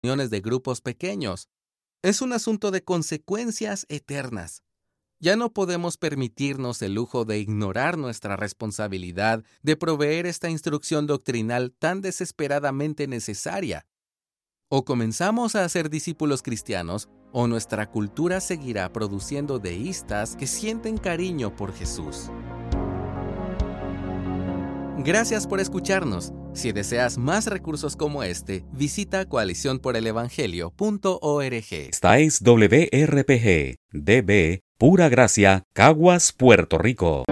reuniones de grupos pequeños. Es un asunto de consecuencias eternas. Ya no podemos permitirnos el lujo de ignorar nuestra responsabilidad de proveer esta instrucción doctrinal tan desesperadamente necesaria. O comenzamos a ser discípulos cristianos, o nuestra cultura seguirá produciendo deístas que sienten cariño por Jesús. Gracias por escucharnos. Si deseas más recursos como este, visita coaliciónporelevangelio.org. Esta es WRPG, DB, Pura Gracia, Caguas, Puerto Rico.